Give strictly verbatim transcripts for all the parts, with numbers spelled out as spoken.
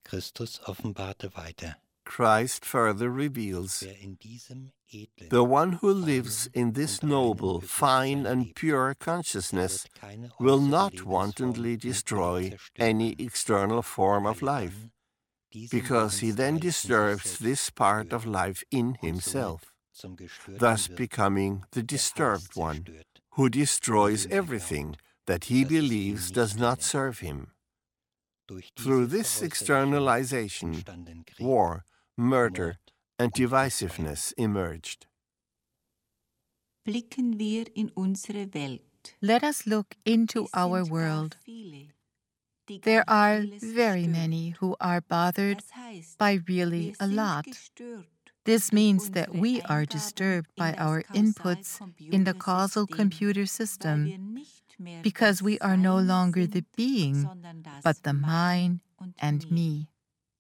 Christus offenbarte weiter: Christ further reveals, Wer in diesem edlen, the one who lives in this noble, fine, and pure consciousness will not wantonly destroy any external form of life, because he then disturbs this part of life in himself, thus becoming the disturbed one, who destroys everything that he believes does not serve him. Through this externalization, war, murder, and divisiveness emerged. Blicken wir in unsere Welt. Let us look into our world. There are very many who are bothered by really a lot. This means that we are disturbed by our inputs in the causal computer system, because we are no longer the being, but the mine and me.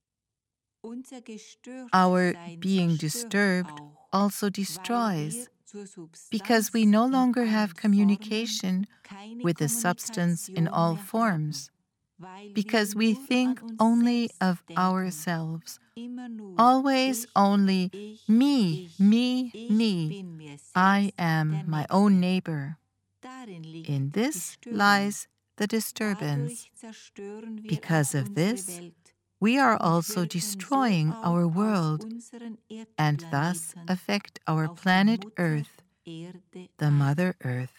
Our being disturbed also destroys, because we no longer have communication with the substance in all forms, because we think only of ourselves, always only me, me, me. I am my own neighbor. In this lies the disturbance. Because of this, we are also destroying our world and thus affect our planet Earth, the Mother Earth.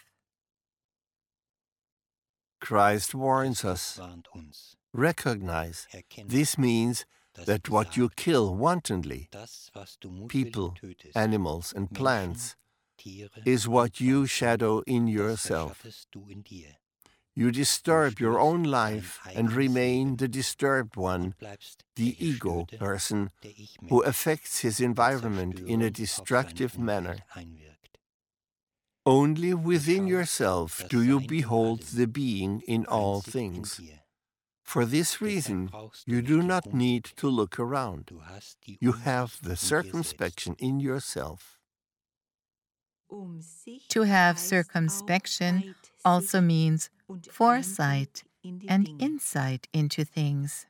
Christ warns us, recognize this means that what you kill wantonly, people, animals, and plants, is what you shadow in yourself. You disturb your own life and remain the disturbed one, the ego person, who affects his environment in a destructive manner. Only within yourself do you behold the being in all things. For this reason, you do not need to look around. You have the circumspection in yourself. To have circumspection also means foresight and insight into things.